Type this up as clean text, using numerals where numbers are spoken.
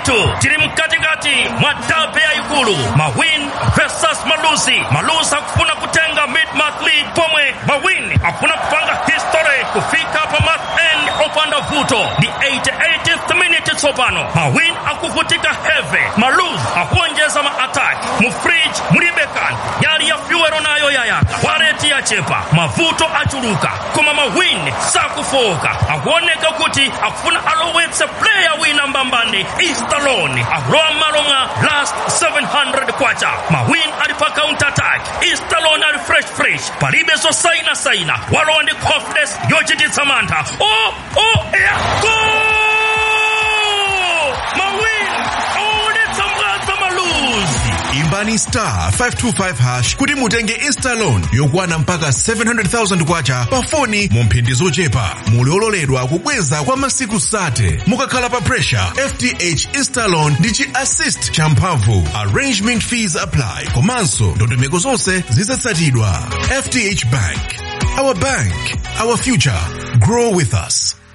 ndithu tili mkatikati mwa dabe yaikulu, Mawin versus Malusi. Malusi akufuna kutenga mid-month lead, pomwe Mawin akufuna kupanga history kufika pa month end opanda vuto. Di 88th minute tsopano, Mawin akuvutika heavy, Malusi akuonjeza ma-attack. Mufridge mulibekan yali ya fuero nayo yayaka, wareti yachepa, mavuto achuluka, koma Mawin sakufoka. Akuoneka kuti akufuna alowetse player wina mbambani Eastalone akulowa malonga last 700 kwacha. Mawin alipa counter attack, Eastalone ali fresh palibe so saina walowa ndi confidence yochititsa mantha. Go! Mawin aonetsa mwaza Malusi. Imbani star 525# kuti mutenge Eastalone yokwana mpaka 700,000 kwacha pa foni mu mphindi zochepa. Muliololedwa kubweza kwa masiku sate. Mukakhala pa pressure, FTH Eastalone ndi chi assist champhamvu. Arrangement fees apply. Komanso ndondomeko zonse zizatsatidwa. FTH Bank. Our bank, our future. Grow with us.